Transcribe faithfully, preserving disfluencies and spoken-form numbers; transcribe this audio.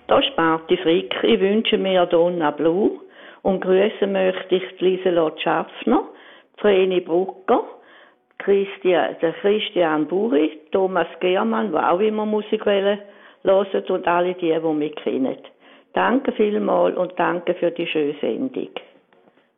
Da spart die Frick. Ich wünsche mir Donna Blu und grüßen möchte ich die Lieselot Schaffner, Vreni Brucker, Christian, der Christian Buri, Thomas Germann, der auch immer Musik hören und alle die, die mich kennen. Danke vielmals und danke für die schöne Sendung.